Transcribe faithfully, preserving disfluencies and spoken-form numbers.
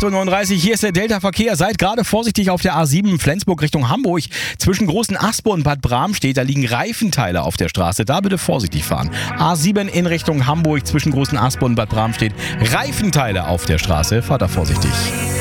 acht Uhr neununddreißig, hier ist der Delta-Verkehr. Seid gerade vorsichtig auf der A sieben Flensburg Richtung Hamburg. Zwischen Großen Aspe und Bad Bramstedt, da liegen Reifenteile auf der Straße. Da bitte vorsichtig fahren. A sieben in Richtung Hamburg, zwischen Großen Aspe und Bad Bramstedt. Reifenteile auf der Straße. Fahrt da vorsichtig.